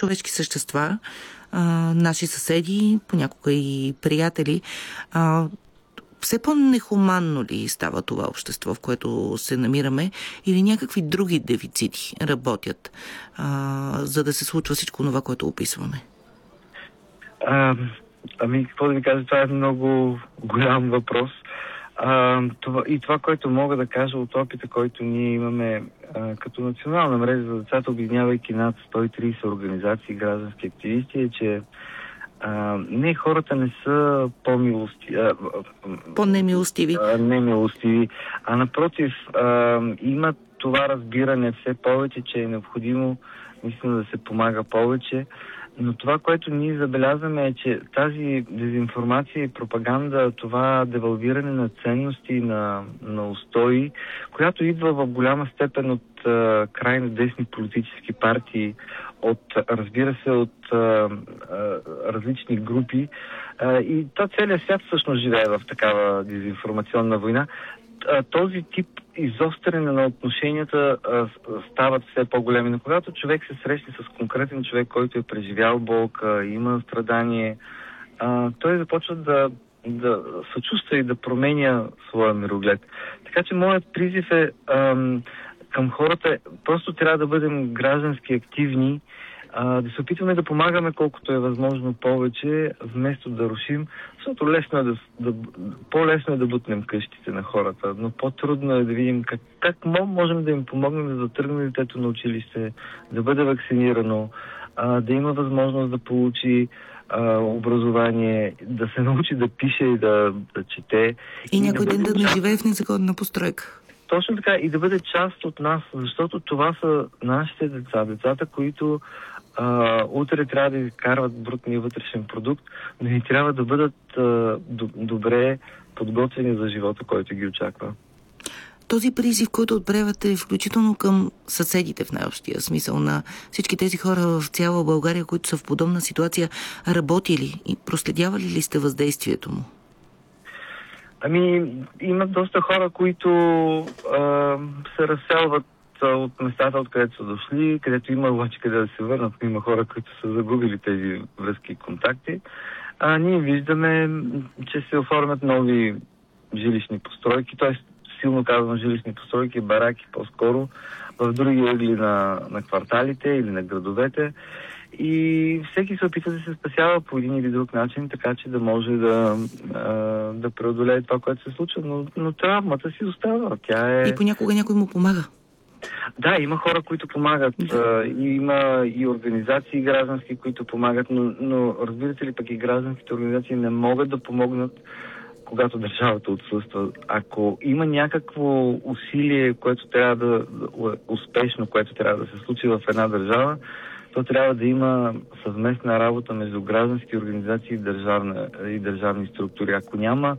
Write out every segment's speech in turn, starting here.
човешки същества, наши съседи, понякога и приятели. Все по-нехуманно ли става това общество, в което се намираме, или някакви други дефицити работят, за да се случва всичко това, което описваме? Какво да ви кажа, това е много голям въпрос. Това, което мога да кажа от опита, който ние имаме като национална мрежа за децата, обединявайки над 130 организации, граждански активисти, е, че не, хората не са по-немилостиви. Немилостиви, а напротив, имат това разбиране все повече, че е необходимо наистина да се помага повече. Но това, което ние забелязваме, е, че тази дезинформация и пропаганда, това девалвиране на ценности, на устои, която идва в голяма степен от крайно десни политически партии, разбира се, от различни групи. И целият свят всъщност живее в такава дезинформационна война. Този тип изостряне на отношенията стават все по-големи. Но когато човек се срещне с конкретен човек, който е преживял болка, има страдание, той започва да съчувства и да променя своя мироглед. Така че моят призив е към хората, просто трябва да бъдем граждански активни, да се опитваме да помагаме колкото е възможно повече, вместо да рушим, защото по-лесно е да бутнем къщите на хората, но по-трудно е да видим как можем да им помогнем да тръгне детето на училище, да бъде вакцинирано, да има възможност да получи образование, да се научи да пише и да чете. И някой ден да не живее в незаконна постройка. Точно така, и да бъде част от нас, защото това са нашите деца, децата, които утре трябва да изкарват брутния вътрешен продукт, но и трябва да бъдат добре подготвени за живота, който ги очаква. Този призив, който отправяте включително към съседите в най-общия смисъл на всички тези хора в цяла България, които са в подобна ситуация, работили и проследявали ли сте въздействието му? Има доста хора, които се разселват от местата, откъдето са дошли, където има обаче къде да се върнат. Има хора, които са загубили тези връзки и контакти. Ние виждаме, че се оформят нови жилищни постройки, т.е. силно казвам жилищни постройки, бараки по-скоро, в други ъгли на кварталите или на градовете. И всеки се опита да се спасява по един или друг начин, така че да може да преодолее това, което се случва. Но травмата си остава. И понякога някой му помага. Да, има хора, които помагат. Има и организации граждански, които помагат, но разбирате ли, пък и гражданските организации не могат да помогнат, когато държавата отсъства. Ако има някакво усилие, което трябва успешно, което трябва да се случи в една държава, то трябва да има съвместна работа между граждански организации и държавни структури. Ако няма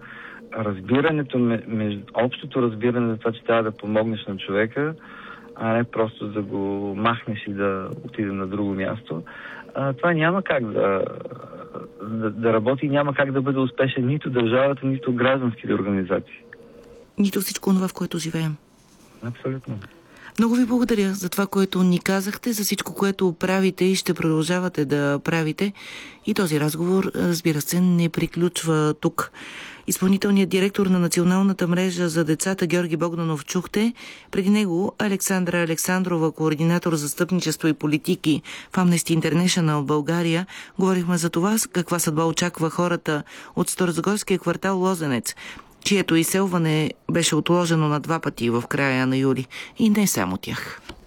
общото разбиране за това, че трябва да помогнеш на човека, а не просто да го махнеш и да отиде на друго място, това няма как да работи, няма как да бъде успешен нито държавата, нито гражданските организации. Нито всичко това, в което живеем. Абсолютно. Много ви благодаря за това, което ни казахте, за всичко, което правите и ще продължавате да правите. И този разговор, разбира се, не приключва тук. Изпълнителният директор на Националната мрежа за децата Георги Богданов чухте. Преди него Александра Александрова, координатор за застъпничество и политики в Amnesty International в България. Говорихме за това каква съдба очаква хората от Старозагорския квартал Лозенец, чието изселване беше отложено на 2 пъти в края на юли. И не само тях.